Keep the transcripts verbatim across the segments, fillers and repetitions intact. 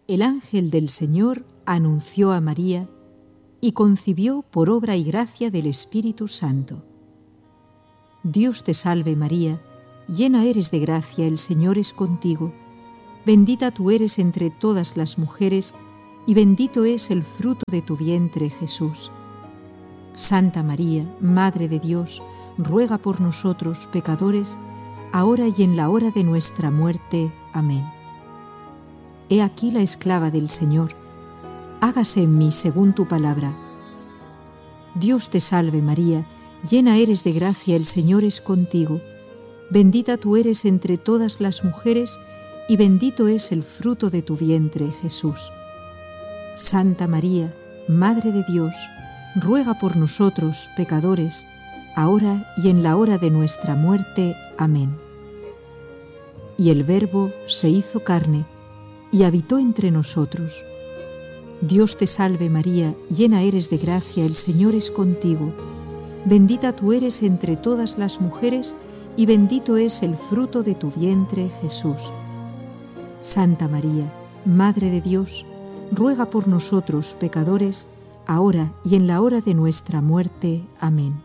El ángel del Señor anunció a María y concibió por obra y gracia del Espíritu Santo. Dios te salve María, llena eres de gracia, el Señor es contigo. Bendita tú eres entre todas las mujeres, y bendito es el fruto de tu vientre, Jesús. Santa María, Madre de Dios, ruega por nosotros pecadores, ahora y en la hora de nuestra muerte. Amén. He aquí la esclava del Señor, hágase en mí según tu palabra. Dios te salve María, llena eres de gracia, el Señor es contigo. Bendita tú eres entre todas las mujeres, y bendito es el fruto de tu vientre, Jesús. Santa María, Madre de Dios, ruega por nosotros, pecadores, ahora y en la hora de nuestra muerte. Amén. Y el Verbo se hizo carne y habitó entre nosotros. Dios te salve María, llena eres de gracia, el Señor es contigo. Bendita tú eres entre todas las mujeres, y bendito es el fruto de tu vientre, Jesús. Santa María, Madre de Dios, ruega por nosotros, pecadores, ahora y en la hora de nuestra muerte. Amén.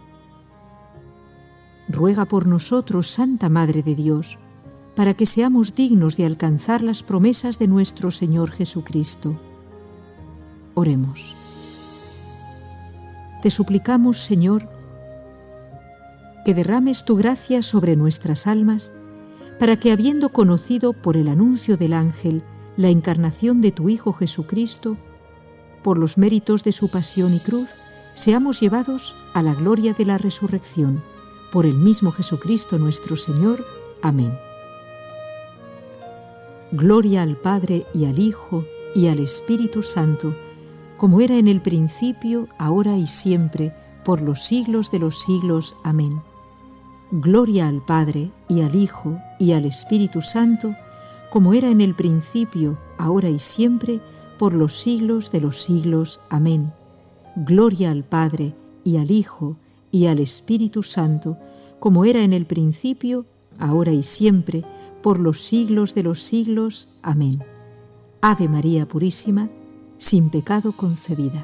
Ruega por nosotros, Santa Madre de Dios, para que seamos dignos de alcanzar las promesas de nuestro Señor Jesucristo. Oremos. Te suplicamos, Señor, que derrames tu gracia sobre nuestras almas, para que, habiendo conocido por el anuncio del ángel la encarnación de tu Hijo Jesucristo, por los méritos de su pasión y cruz, seamos llevados a la gloria de la resurrección. Por el mismo Jesucristo nuestro Señor. Amén. Gloria al Padre y al Hijo y al Espíritu Santo, como era en el principio, ahora y siempre, por los siglos de los siglos. Amén. Gloria al Padre y al Hijo y al Espíritu Santo, como era en el principio, ahora y siempre, por los siglos de los siglos. Amén. Gloria al Padre y al Hijo y al Espíritu Santo, como era en el principio, ahora y siempre, por los siglos de los siglos. Amén. Ave María Purísima, sin pecado concebida.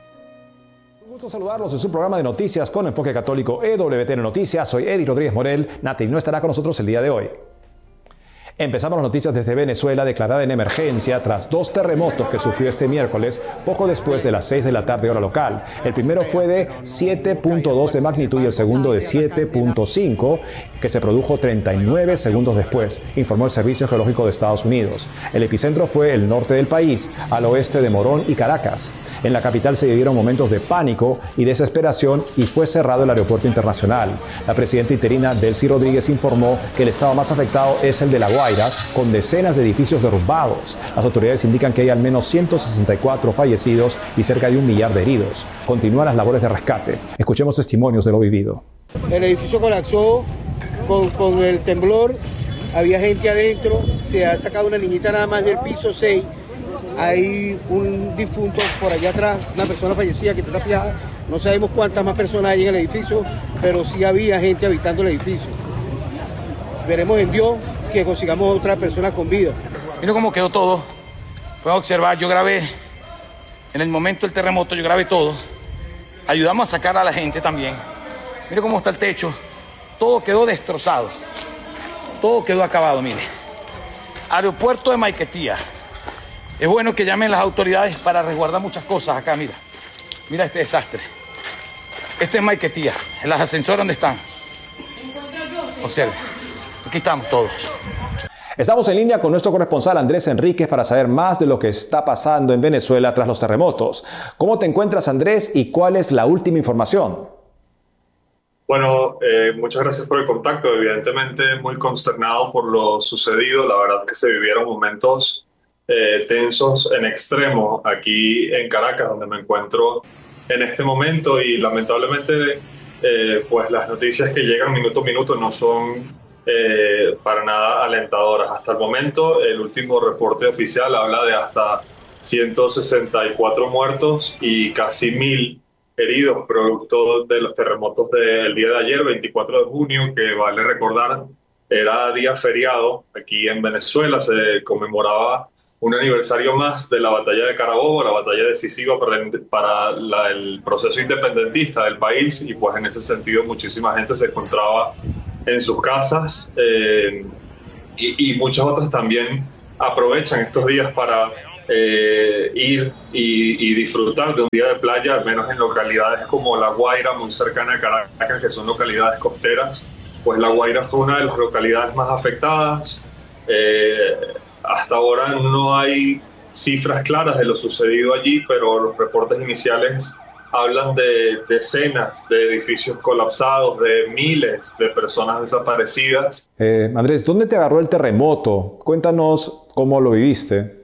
Un gusto saludarlos en su programa de noticias con enfoque católico E W T N Noticias. Soy Eddie Rodríguez Morel. Nati no estará con nosotros el día de hoy. Empezamos las noticias desde Venezuela, declarada en emergencia tras dos terremotos que sufrió este miércoles, poco después de las seis de la tarde hora local. El primero fue de siete punto dos de magnitud y el segundo de siete punto cinco, que se produjo treinta y nueve segundos después, informó el Servicio Geológico de Estados Unidos. El epicentro fue el norte del país, al oeste de Morón y Caracas. En la capital se vivieron momentos de pánico y desesperación y fue cerrado el aeropuerto internacional. La presidenta interina Delcy Rodríguez informó que el estado más afectado es el de La Guaira, con decenas de edificios derrumbados. Las autoridades indican que hay al menos ciento sesenta y cuatro fallecidos y cerca de un millar de heridos. Continúan las labores de rescate. Escuchemos testimonios de lo vivido. El edificio colapsó con, con el temblor, había gente adentro, se ha sacado una niñita nada más del piso seis, hay un difunto por allá atrás, una persona fallecida que está tapiada, no sabemos cuántas más personas hay en el edificio, pero sí había gente habitando el edificio. Veremos en Dios que consigamos otra persona con vida. Mira cómo quedó todo. Pueden observar, yo grabé en el momento del terremoto, yo grabé todo. Ayudamos a sacar a la gente también. Mira cómo está el techo. Todo quedó destrozado. Todo quedó acabado, mire. Aeropuerto de Maiquetía. Es bueno que llamen las autoridades para resguardar muchas cosas acá, mira. Mira este desastre. Este es Maiquetía. En las ascensores, ¿dónde están? Observe. Aquí estamos todos. Estamos en línea con nuestro corresponsal Andrés Enríquez para saber más de lo que está pasando en Venezuela tras los terremotos. ¿Cómo te encuentras, Andrés, y cuál es la última información? Bueno, eh, muchas gracias por el contacto. Evidentemente muy consternado por lo sucedido. La verdad que se vivieron momentos eh, tensos en extremo aquí en Caracas, donde me encuentro en este momento, y lamentablemente eh, pues las noticias que llegan minuto a minuto no son Eh, para nada alentadoras. Hasta el momento, el último reporte oficial habla de hasta ciento sesenta y cuatro muertos y casi mil heridos producto de los terremotos del día de ayer, veinticuatro de junio, que vale recordar era día feriado aquí en Venezuela. Se conmemoraba un aniversario más de la batalla de Carabobo, la batalla decisiva para, para la, el proceso independentista del país, y pues en ese sentido muchísima gente se encontraba en sus casas eh, y, y muchas otras también aprovechan estos días para eh, ir y, y disfrutar de un día de playa, al menos en localidades como La Guaira, muy cercana a Caracas, que son localidades costeras. Pues La Guaira fue una de las localidades más afectadas. Eh, hasta ahora no hay cifras claras de lo sucedido allí, pero los reportes iniciales hablan de decenas de edificios colapsados, de miles de personas desaparecidas. Eh, Andrés, ¿dónde te agarró el terremoto? Cuéntanos cómo lo viviste.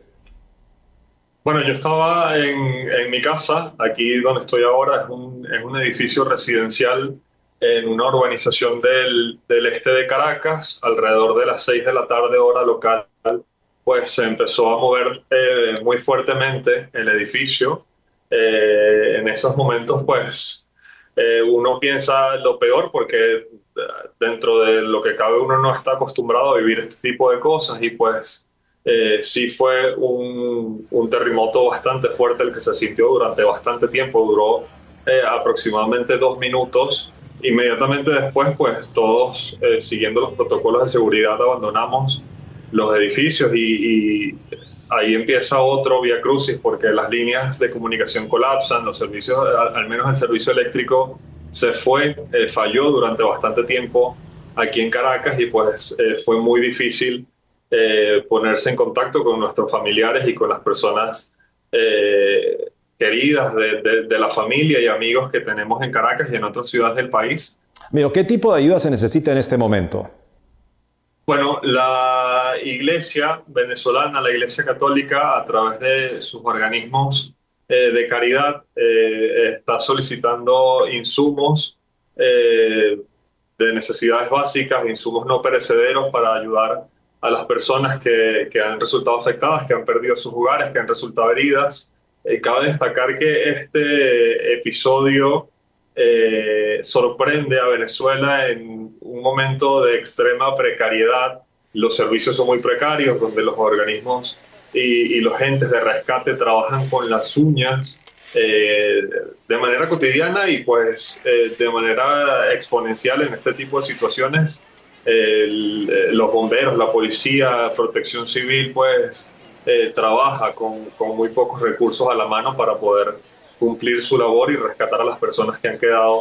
Bueno, yo estaba en, en mi casa, aquí donde estoy ahora, es un, es un edificio residencial en una urbanización del, del este de Caracas. Alrededor de las seis de la tarde, hora local, pues se empezó a mover eh, muy fuertemente el edificio. Eh, en esos momentos, pues, eh, uno piensa lo peor porque dentro de lo que cabe uno no está acostumbrado a vivir este tipo de cosas, y pues eh, sí fue un, un terremoto bastante fuerte el que se sintió durante bastante tiempo. Duró eh, aproximadamente dos minutos. Inmediatamente después, pues todos eh, siguiendo los protocolos de seguridad abandonamos los edificios, y, y ahí empieza otro vía crucis, porque las líneas de comunicación colapsan, los servicios, al, al menos el servicio eléctrico se fue, eh, falló durante bastante tiempo aquí en Caracas, y pues eh, fue muy difícil eh, ponerse en contacto con nuestros familiares y con las personas eh, queridas de, de, de la familia y amigos que tenemos en Caracas y en otras ciudades del país. Amigo, ¿qué tipo de ayuda se necesita en este momento? Bueno, la Iglesia venezolana, la Iglesia Católica, a través de sus organismos eh, de caridad, eh, está solicitando insumos eh, de necesidades básicas, insumos no perecederos para ayudar a las personas que, que han resultado afectadas, que han perdido sus hogares, que han resultado heridas. Eh, cabe destacar que este episodio eh, sorprende a Venezuela en un momento de extrema precariedad. Los servicios son muy precarios, donde los organismos y, y los entes de rescate trabajan con las uñas eh, de manera cotidiana y pues eh, de manera exponencial en este tipo de situaciones. El, los bomberos, la policía, protección civil, pues eh, trabaja con, con muy pocos recursos a la mano para poder cumplir su labor y rescatar a las personas que han quedado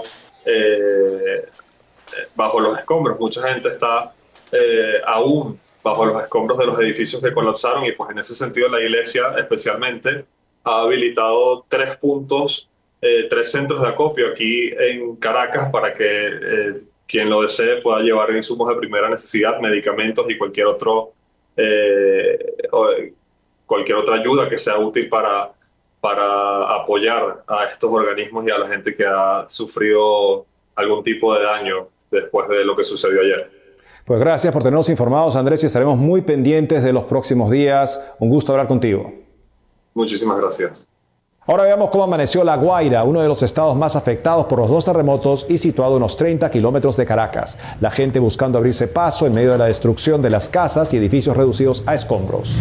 eh, bajo los escombros. Mucha gente está eh, aún bajo los escombros de los edificios que colapsaron, y pues en ese sentido la Iglesia especialmente ha habilitado tres puntos, eh, tres centros de acopio aquí en Caracas para que eh, quien lo desee pueda llevar insumos de primera necesidad, medicamentos y cualquier otro eh, cualquier otra ayuda que sea útil para, para apoyar a estos organismos y a la gente que ha sufrido algún tipo de daño después de lo que sucedió ayer. Pues gracias por tenernos informados, Andrés, y estaremos muy pendientes de los próximos días. Un gusto hablar contigo. Muchísimas gracias. Ahora veamos cómo amaneció La Guaira, uno de los estados más afectados por los dos terremotos y situado a unos treinta kilómetros de Caracas. La gente buscando abrirse paso en medio de la destrucción de las casas y edificios reducidos a escombros.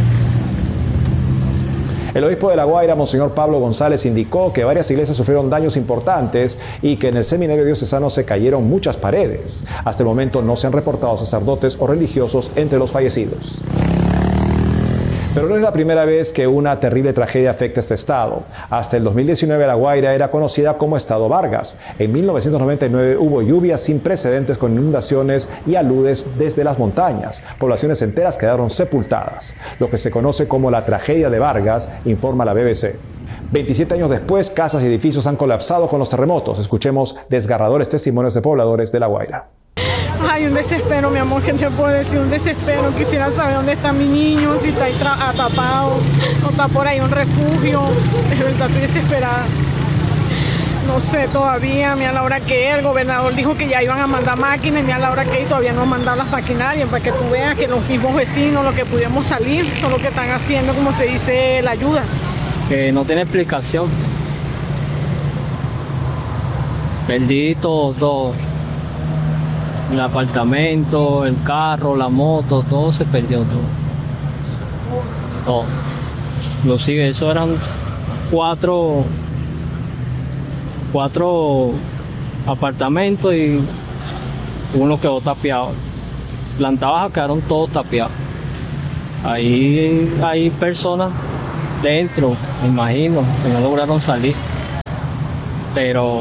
El obispo de La Guaira, Monseñor Pablo González, indicó que varias iglesias sufrieron daños importantes y que en el seminario diocesano se cayeron muchas paredes. Hasta el momento no se han reportado sacerdotes o religiosos entre los fallecidos. Pero no es la primera vez que una terrible tragedia afecta a este estado. Hasta el dos mil diecinueve La Guaira era conocida como Estado Vargas. En mil novecientos noventa y nueve hubo lluvias sin precedentes con inundaciones y aludes desde las montañas. Poblaciones enteras quedaron sepultadas. Lo que se conoce como la tragedia de Vargas, informa la B B C. veintisiete años después, casas y edificios han colapsado con los terremotos. Escuchemos desgarradores testimonios de pobladores de La Guaira. Hay un desespero, mi amor, que te puedo decir, un desespero. Quisiera saber dónde está mi niño, si está ahí atrapado, o está por ahí un refugio. De verdad, estoy desesperada. No sé todavía, mira la hora que es. El gobernador dijo que ya iban a mandar máquinas, y mira la hora que es, todavía no han mandado las maquinarias, para que tú veas que los mismos vecinos, los que pudimos salir, son los que están haciendo, como se dice, la ayuda. Que no tiene explicación. Perdí todo. El apartamento, el carro, la moto, todo se perdió, todo. Todo. Inclusive eso eran cuatro, cuatro apartamentos y uno quedó tapiado. Planta baja quedaron todos tapiados. Ahí hay personas dentro, me imagino, que no lograron salir. Pero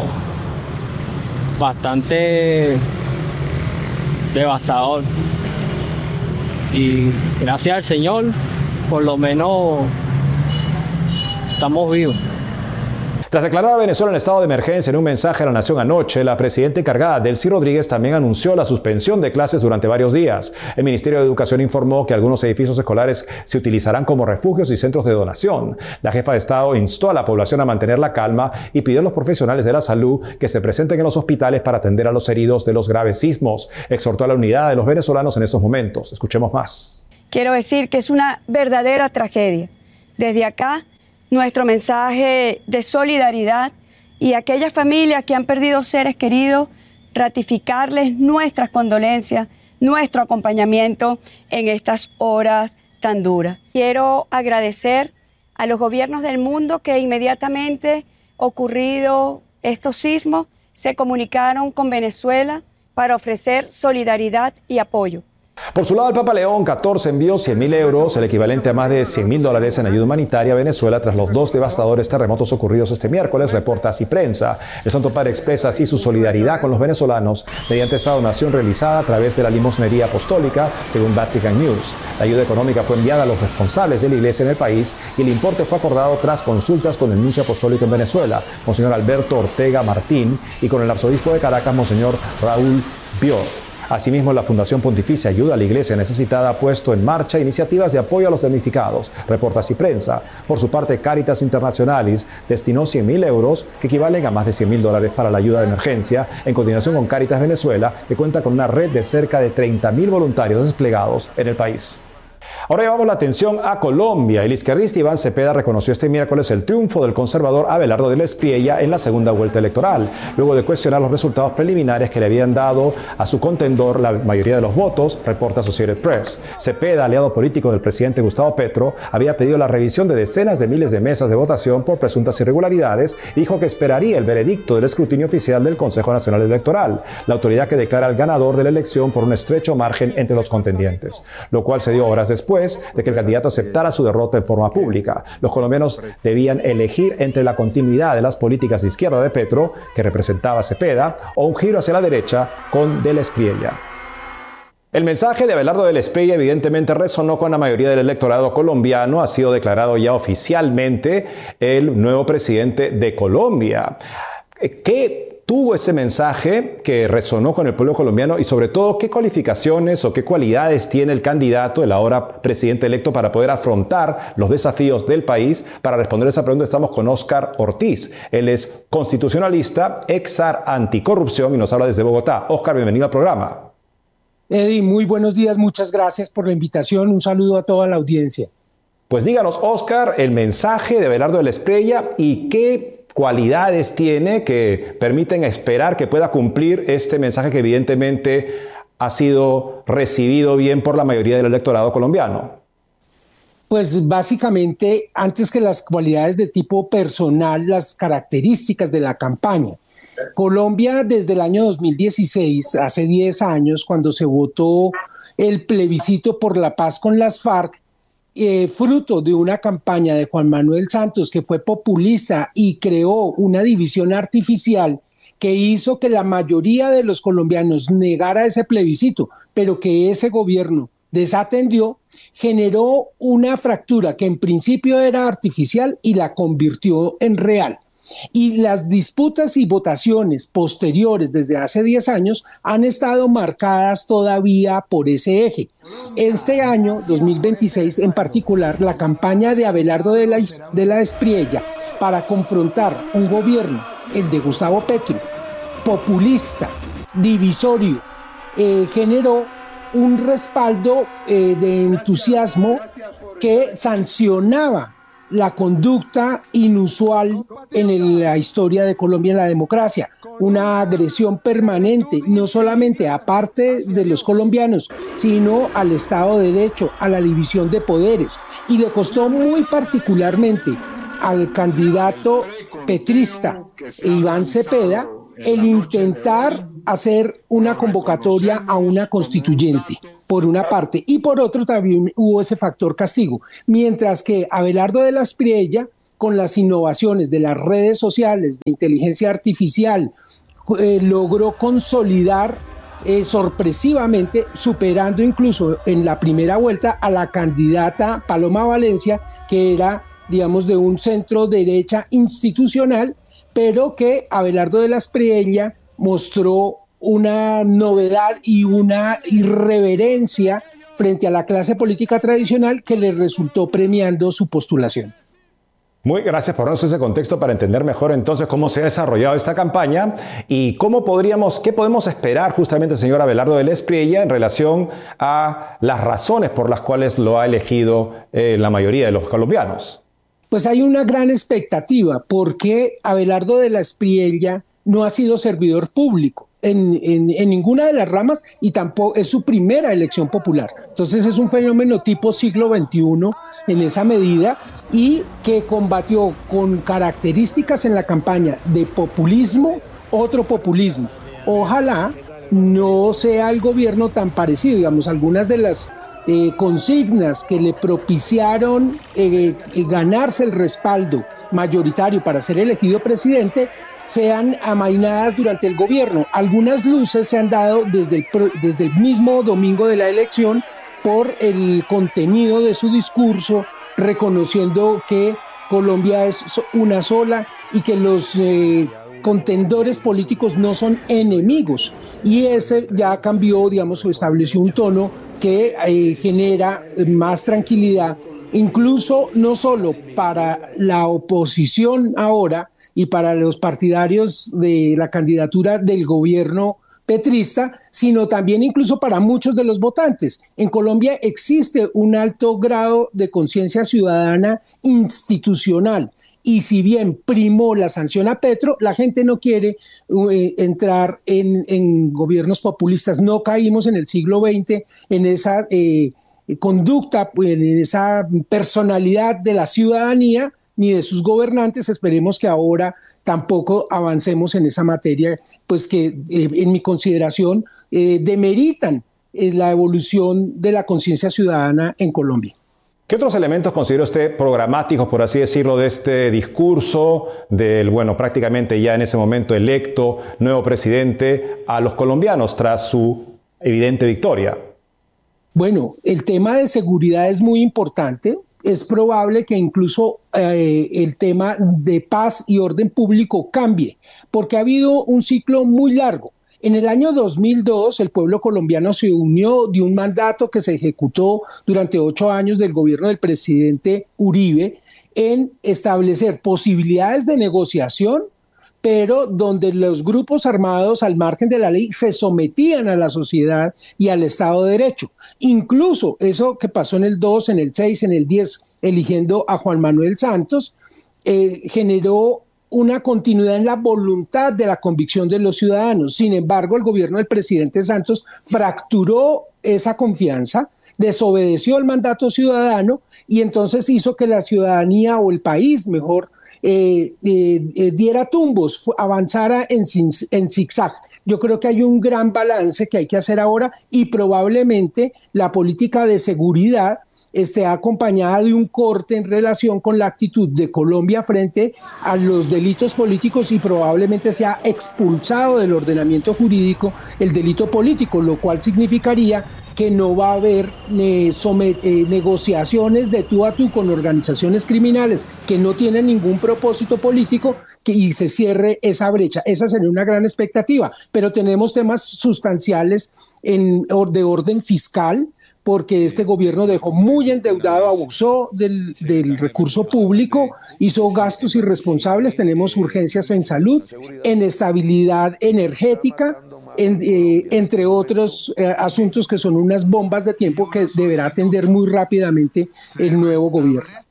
bastante devastador. Y gracias al Señor, por lo menos estamos vivos. Tras declarar a Venezuela en estado de emergencia en un mensaje a la nación anoche, la presidenta encargada, Delcy Rodríguez, también anunció la suspensión de clases durante varios días. El Ministerio de Educación informó que algunos edificios escolares se utilizarán como refugios y centros de donación. La jefa de Estado instó a la población a mantener la calma y pidió a los profesionales de la salud que se presenten en los hospitales para atender a los heridos de los graves sismos. Exhortó a la unidad de los venezolanos en estos momentos. Escuchemos más. Quiero decir que es una verdadera tragedia. Desde acá, nuestro mensaje de solidaridad y a aquellas familias que han perdido seres queridos, ratificarles nuestras condolencias, nuestro acompañamiento en estas horas tan duras. Quiero agradecer a los gobiernos del mundo que inmediatamente ocurrido estos sismos se comunicaron con Venezuela para ofrecer solidaridad y apoyo. Por su lado, el Papa León catorce envió cien mil euros, el equivalente a más de cien mil dólares en ayuda humanitaria a Venezuela tras los dos devastadores terremotos ocurridos este miércoles, reporta Así Prensa. El Santo Padre expresa así su solidaridad con los venezolanos mediante esta donación realizada a través de la limosnería apostólica, según Vatican News. La ayuda económica fue enviada a los responsables de la iglesia en el país y el importe fue acordado tras consultas con el nuncio apostólico en Venezuela, Monseñor Alberto Ortega Martín, y con el arzobispo de Caracas, Monseñor Raúl Bior. Asimismo, la Fundación Pontificia Ayuda a la Iglesia Necesitada ha puesto en marcha iniciativas de apoyo a los damnificados, reporta Así Prensa. Por su parte, Caritas Internacionalis destinó cien mil euros, que equivalen a más de cien mil dólares para la ayuda de emergencia, en coordinación con Caritas Venezuela, que cuenta con una red de cerca de treinta mil voluntarios desplegados en el país. Ahora llevamos la atención a Colombia. El izquierdista Iván Cepeda reconoció este miércoles el triunfo del conservador Abelardo de la Espriella en la segunda vuelta electoral, luego de cuestionar los resultados preliminares que le habían dado a su contendor la mayoría de los votos, reporta Associated Press. Cepeda, aliado político del presidente Gustavo Petro, había pedido la revisión de decenas de miles de mesas de votación por presuntas irregularidades y dijo que esperaría el veredicto del escrutinio oficial del Consejo Nacional Electoral, la autoridad que declara al ganador de la elección por un estrecho margen entre los contendientes, lo cual se dio horas después de que el candidato aceptara su derrota en forma pública. Los colombianos debían elegir entre la continuidad de las políticas de izquierda de Petro, que representaba a Cepeda, o un giro hacia la derecha con de la Espriella. El mensaje de Abelardo de la Espriella evidentemente resonó con la mayoría del electorado colombiano. Ha sido declarado ya oficialmente el nuevo presidente de Colombia. ¿Qué tuvo ese mensaje que resonó con el pueblo colombiano y sobre todo qué cualificaciones o qué cualidades tiene el candidato, el ahora presidente electo, para poder afrontar los desafíos del país? Para responder esa pregunta estamos con Óscar Ortiz. Él es constitucionalista, ex-zar anticorrupción y nos habla desde Bogotá. Óscar, bienvenido al programa. Eddie, muy buenos días, muchas gracias por la invitación, un saludo a toda la audiencia. Pues díganos, Óscar, el mensaje de Abelardo de la Espriella y qué cualidades tiene que permiten esperar que pueda cumplir este mensaje que evidentemente ha sido recibido bien por la mayoría del electorado colombiano. Pues básicamente, antes que las cualidades de tipo personal, las características de la campaña. Colombia desde el año dos mil dieciséis, hace diez años, cuando se votó el plebiscito por la paz con las FARC, Eh, fruto de una campaña de Juan Manuel Santos que fue populista y creó una división artificial que hizo que la mayoría de los colombianos negara ese plebiscito, pero que ese gobierno desatendió, generó una fractura que en principio era artificial y la convirtió en real. Y las disputas y votaciones posteriores desde hace diez años han estado marcadas todavía por ese eje. Este año, dos mil veintiséis en particular, la campaña de Abelardo de la, de la Espriella para confrontar un gobierno, el de Gustavo Petro, populista, divisorio, eh, generó un respaldo eh, de entusiasmo que sancionaba la conducta inusual en el, la historia de Colombia en la democracia, una agresión permanente, no solamente a parte de los colombianos, sino al Estado de Derecho, a la división de poderes. Y le costó muy particularmente al candidato petrista Iván Cepeda el intentar hacer una convocatoria a una constituyente, por una parte, y por otro también hubo ese factor castigo, mientras que Abelardo de la Espriella, con las innovaciones de las redes sociales, de inteligencia artificial, eh, logró consolidar eh, sorpresivamente, superando incluso en la primera vuelta a la candidata Paloma Valencia, que era, digamos, de un centro derecha institucional, pero que Abelardo de la Espriella mostró una novedad y una irreverencia frente a la clase política tradicional que le resultó premiando su postulación. Muy gracias por darnos ese contexto para entender mejor entonces cómo se ha desarrollado esta campaña y cómo podríamos, qué podemos esperar justamente, señor Abelardo de la Espriella, en relación a las razones por las cuales lo ha elegido eh, la mayoría de los colombianos. Pues hay una gran expectativa porque Abelardo de la Espriella no ha sido servidor público en, en, en ninguna de las ramas y tampoco es su primera elección popular. Entonces es un fenómeno tipo siglo veintiuno en esa medida y que combatió con características en la campaña de populismo, otro populismo. Ojalá no sea el gobierno tan parecido, digamos, algunas de las Eh, consignas que le propiciaron eh, eh, ganarse el respaldo mayoritario para ser elegido presidente sean amainadas durante el gobierno. Algunas luces se han dado desde el, desde el mismo domingo de la elección por el contenido de su discurso, reconociendo que Colombia es una sola y que los eh, contendores políticos no son enemigos. Y ese ya cambió, digamos, o estableció un tono que eh, genera más tranquilidad, incluso no solo para la oposición ahora y para los partidarios de la candidatura del gobierno petrista, sino también incluso para muchos de los votantes. En Colombia existe un alto grado de conciencia ciudadana institucional. Y si bien primó la sanción a Petro, la gente no quiere eh, entrar en, en gobiernos populistas. No caímos en el siglo veinte en esa eh, conducta, en esa personalidad de la ciudadanía ni de sus gobernantes. Esperemos que ahora tampoco avancemos en esa materia, pues que eh, en mi consideración eh, demeritan eh, la evolución de la conciencia ciudadana en Colombia. ¿Qué otros elementos considera usted programáticos, por así decirlo, de este discurso del, bueno, prácticamente ya en ese momento electo nuevo presidente a los colombianos tras su evidente victoria? Bueno, el tema de seguridad es muy importante. Es probable que incluso eh, el tema de paz y orden público cambie, porque ha habido un ciclo muy largo. En el año dos mil dos, el pueblo colombiano se unió de un mandato que se ejecutó durante ocho años del gobierno del presidente Uribe en establecer posibilidades de negociación, pero donde los grupos armados al margen de la ley se sometían a la sociedad y al Estado de Derecho. Incluso eso que pasó en el dos, en el seis, en el diez, eligiendo a Juan Manuel Santos, eh, generó una continuidad en la voluntad de la convicción de los ciudadanos. Sin embargo, el gobierno del presidente Santos fracturó esa confianza, desobedeció el mandato ciudadano y entonces hizo que la ciudadanía o el país, mejor, eh, eh, eh, diera tumbos, avanzara en, en zigzag. Yo creo que hay un gran balance que hay que hacer ahora y probablemente la política de seguridad esté acompañada de un corte en relación con la actitud de Colombia frente a los delitos políticos y probablemente sea expulsado del ordenamiento jurídico el delito político, lo cual significaría que no va a haber eh, somet- eh, negociaciones de tú a tú con organizaciones criminales que no tienen ningún propósito político que, y se cierre esa brecha. Esa sería una gran expectativa, pero tenemos temas sustanciales en, de orden fiscal, porque este gobierno dejó muy endeudado, abusó del, del recurso público, hizo gastos irresponsables, tenemos urgencias en salud, en estabilidad energética, en, eh, entre otros eh, asuntos que son unas bombas de tiempo que deberá atender muy rápidamente el nuevo gobierno.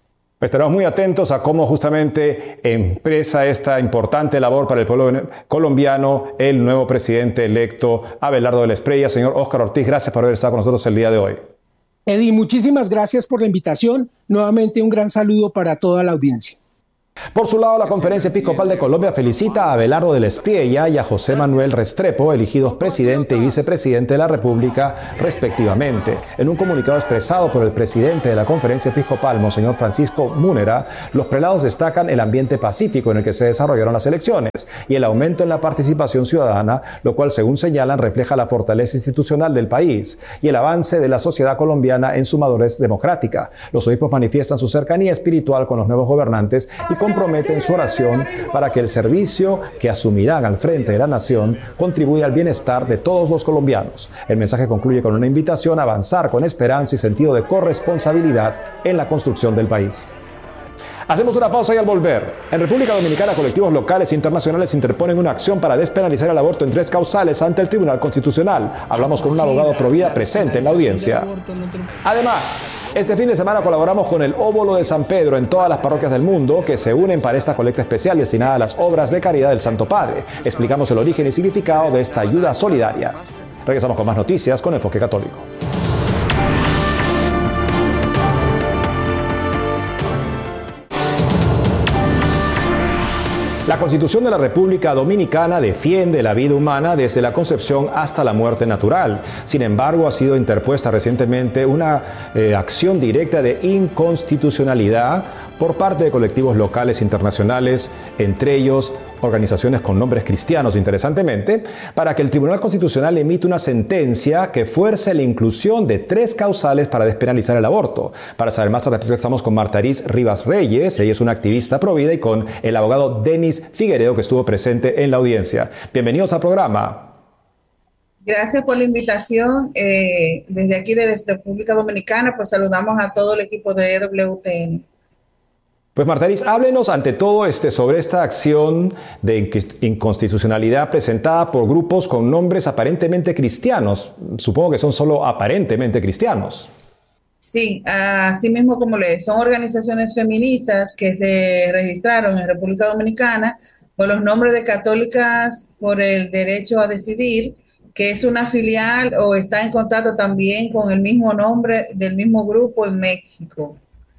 Estaremos muy atentos a cómo justamente empresa esta importante labor para el pueblo colombiano el nuevo presidente electo Abelardo de la Espriella. Señor Óscar Ortiz, gracias por haber estado con nosotros el día de hoy. Eddie, muchísimas gracias por la invitación. Nuevamente un gran saludo para toda la audiencia. Por su lado, la Conferencia Episcopal de Colombia felicita a Abelardo de la Espriella y a José Manuel Restrepo, elegidos presidente y vicepresidente de la República, respectivamente. En un comunicado expresado por el presidente de la Conferencia Episcopal, Monseñor Francisco Múnera, los prelados destacan el ambiente pacífico en el que se desarrollaron las elecciones y el aumento en la participación ciudadana, lo cual, según señalan, refleja la fortaleza institucional del país y el avance de la sociedad colombiana en su madurez democrática. Los obispos manifiestan su cercanía espiritual con los nuevos gobernantes y comprometen su oración para que el servicio que asumirán al frente de la nación contribuya al bienestar de todos los colombianos. El mensaje concluye con una invitación a avanzar con esperanza y sentido de corresponsabilidad en la construcción del país. Hacemos una pausa y al volver. En República Dominicana, colectivos locales e internacionales interponen una acción para despenalizar el aborto en tres causales ante el Tribunal Constitucional. Hablamos con un abogado pro vida presente en la audiencia. Además, este fin de semana colaboramos con el Óbolo de San Pedro en todas las parroquias del mundo que se unen para esta colecta especial destinada a las obras de caridad del Santo Padre. Explicamos el origen y significado de esta ayuda solidaria. Regresamos con más noticias con Enfoque Católico. La Constitución de la República Dominicana defiende la vida humana desde la concepción hasta la muerte natural. Sin embargo, ha sido interpuesta recientemente una eh, acción directa de inconstitucionalidad por parte de colectivos locales e internacionales, entre ellos organizaciones con nombres cristianos, interesantemente, para que el Tribunal Constitucional emita una sentencia que fuerce la inclusión de tres causales para despenalizar el aborto. Para saber más al respecto, estamos con Martaris Rivas Reyes, ella es una activista pro vida, y con el abogado Denis Figueredo, que estuvo presente en la audiencia. Bienvenidos al programa. Gracias por la invitación. Eh, desde aquí, desde República Dominicana, pues saludamos a todo el equipo de E W T N. Pues Martaris, háblenos ante todo este, sobre esta acción de inconstitucionalidad presentada por grupos con nombres aparentemente cristianos. Supongo que son solo aparentemente cristianos. Sí, así mismo como le son organizaciones feministas que se registraron en República Dominicana con los nombres de Católicas por el Derecho a Decidir, que es una filial o está en contacto también con el mismo nombre del mismo grupo en México.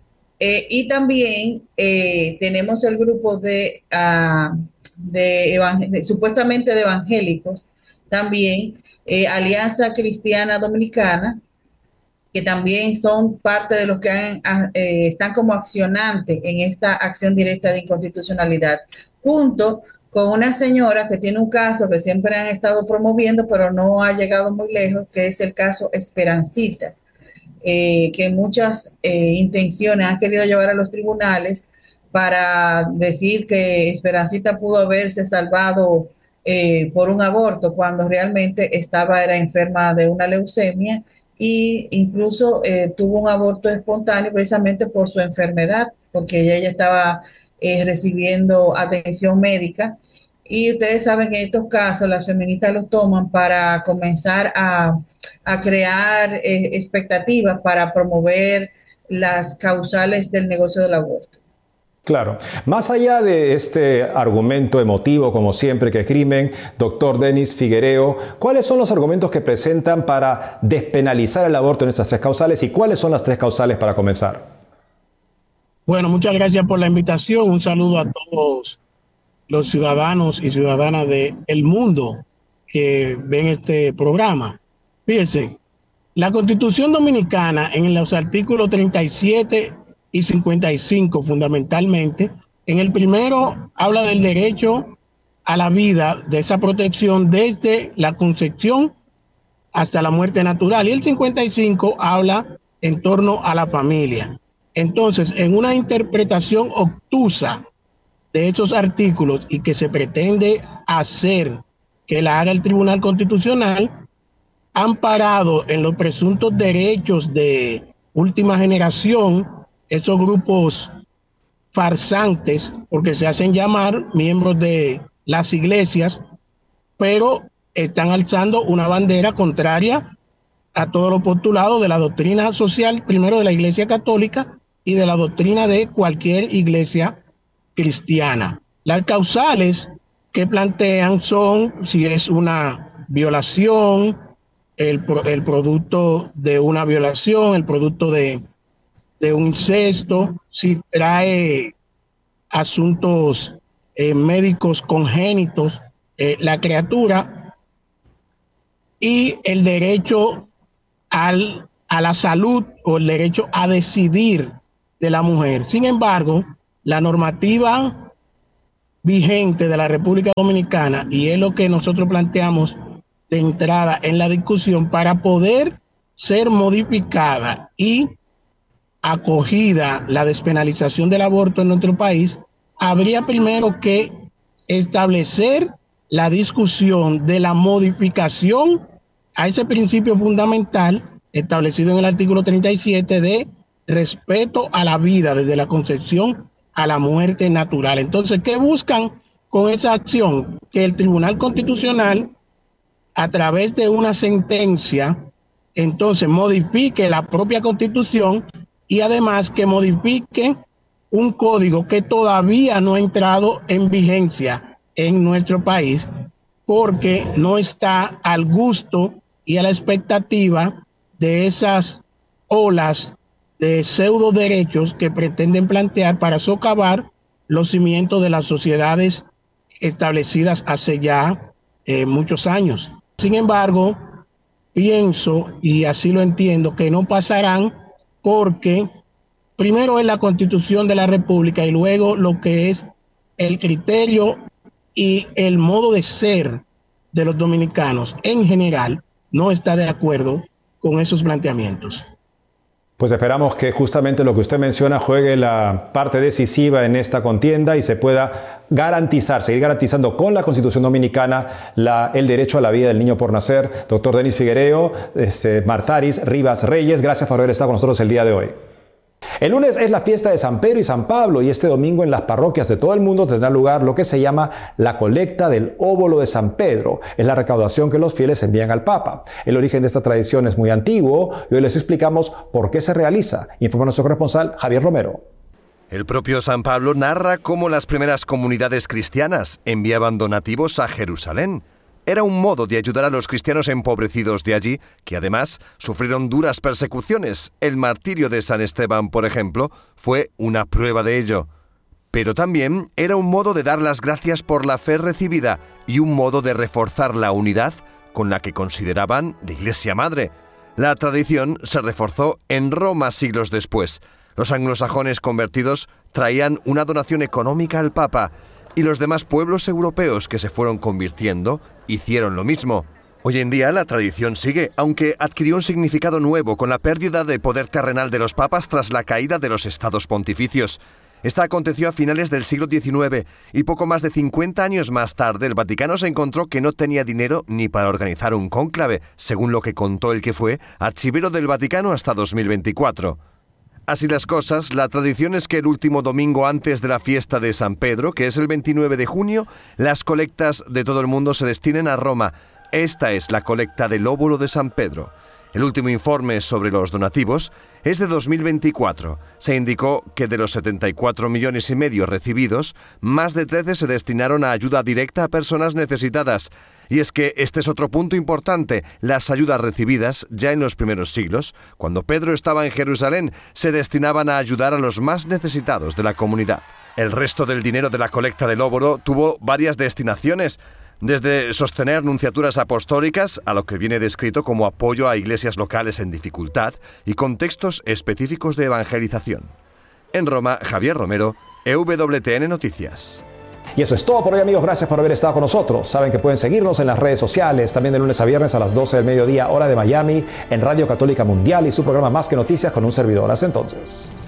Eh, y también eh, tenemos el grupo de, uh, de, de supuestamente de evangélicos, también eh, Alianza Cristiana Dominicana, que también son parte de los que han, eh, están como accionantes en esta acción directa de inconstitucionalidad, junto con una señora que tiene un caso que siempre han estado promoviendo, pero no ha llegado muy lejos, que es el caso Esperancita. Eh, que muchas eh, intenciones han querido llevar a los tribunales para decir que Esperancita pudo haberse salvado eh, por un aborto cuando realmente estaba era enferma de una leucemia e incluso eh, tuvo un aborto espontáneo precisamente por su enfermedad, porque ella, ella estaba eh, recibiendo atención médica. Y ustedes saben que en estos casos las feministas los toman para comenzar a, a crear eh, expectativas para promover las causales del negocio del aborto. Claro. Más allá de este argumento emotivo, como siempre, que crimen, doctor Denis Figuereo, ¿cuáles son los argumentos que presentan para despenalizar el aborto en estas tres causales y cuáles son las tres causales para comenzar? Bueno, muchas gracias por la invitación. Un saludo a todos los ciudadanos y ciudadanas del mundo que ven este programa. Fíjense, la Constitución Dominicana en los artículos treinta y siete y cincuenta y cinco fundamentalmente, en el primero habla del derecho a la vida, de esa protección desde la concepción hasta la muerte natural, y el cincuenta y cinco habla en torno a la familia. Entonces, en una interpretación obtusa de esos artículos y que se pretende hacer que la haga el Tribunal Constitucional, han parado en los presuntos derechos de última generación esos grupos farsantes, porque se hacen llamar miembros de las iglesias, pero están alzando una bandera contraria a todos los postulados de la doctrina social, primero de la Iglesia Católica y de la doctrina de cualquier iglesia cristiana. Las causales que plantean son si es una violación, el, el producto de una violación, el producto de, de un incesto, si trae asuntos eh, médicos congénitos, eh, la criatura, y el derecho al, a la salud o el derecho a decidir de la mujer. Sin embargo, la normativa vigente de la República Dominicana, y es lo que nosotros planteamos de entrada en la discusión, para poder ser modificada y acogida la despenalización del aborto en nuestro país, habría primero que establecer la discusión de la modificación a ese principio fundamental establecido en el artículo treinta y siete de respeto a la vida desde la concepción a la muerte natural. Entonces, ¿qué buscan con esa acción? Que el Tribunal Constitucional, a través de una sentencia, entonces modifique la propia Constitución y además que modifique un código que todavía no ha entrado en vigencia en nuestro país porque no está al gusto y a la expectativa de esas olas de pseudo derechos que pretenden plantear para socavar los cimientos de las sociedades establecidas hace ya eh, muchos años. Sin embargo, pienso, y así lo entiendo, que no pasarán porque primero es la Constitución de la República y luego lo que es el criterio y el modo de ser de los dominicanos en general no está de acuerdo con esos planteamientos. Pues esperamos que justamente lo que usted menciona juegue la parte decisiva en esta contienda y se pueda garantizar, seguir garantizando con la Constitución Dominicana la, el derecho a la vida del niño por nacer. Doctor Denis Figuereo, este, Martaris Rivas Reyes, gracias por haber estado con nosotros el día de hoy. El lunes es la fiesta de San Pedro y San Pablo y este domingo en las parroquias de todo el mundo tendrá lugar lo que se llama la colecta del óvulo de San Pedro. Es la recaudación que los fieles envían al Papa. El origen de esta tradición es muy antiguo y hoy les explicamos por qué se realiza. Informa nuestro corresponsal Javier Romero. El propio San Pablo narra cómo las primeras comunidades cristianas enviaban donativos a Jerusalén. Era un modo de ayudar a los cristianos empobrecidos de allí, que además sufrieron duras persecuciones. El martirio de San Esteban, por ejemplo, fue una prueba de ello. Pero también era un modo de dar las gracias por la fe recibida y un modo de reforzar la unidad con la que consideraban la Iglesia Madre. La tradición se reforzó en Roma siglos después. Los anglosajones convertidos traían una donación económica al Papa, y los demás pueblos europeos que se fueron convirtiendo hicieron lo mismo. Hoy en día la tradición sigue, aunque adquirió un significado nuevo con la pérdida de poder terrenal de los papas tras la caída de los estados pontificios. Esta aconteció a finales del siglo diecinueve y poco más de cincuenta años más tarde el Vaticano se encontró que no tenía dinero ni para organizar un cónclave, según lo que contó el que fue archivero del Vaticano hasta dos mil veinticuatro. Así las cosas, la tradición es que el último domingo antes de la fiesta de San Pedro, que es el veintinueve de junio, las colectas de todo el mundo se destinen a Roma. Esta es la colecta del óvulo de San Pedro. El último informe sobre los donativos es de dos mil veinticuatro. Se indicó que de los setenta y cuatro millones y medio recibidos, más de trece se destinaron a ayuda directa a personas necesitadas. Y es que este es otro punto importante. Las ayudas recibidas ya en los primeros siglos, cuando Pedro estaba en Jerusalén, se destinaban a ayudar a los más necesitados de la comunidad. El resto del dinero de la colecta del óvulo tuvo varias destinaciones, desde sostener nunciaturas apostólicas a lo que viene descrito como apoyo a iglesias locales en dificultad y contextos específicos de evangelización. En Roma, Javier Romero, E W T N Noticias. Y eso es todo por hoy, amigos. Gracias por haber estado con nosotros. Saben que pueden seguirnos en las redes sociales, también de lunes a viernes a las doce del mediodía, hora de Miami, en Radio Católica Mundial y su programa Más que Noticias con un servidor. Hasta entonces.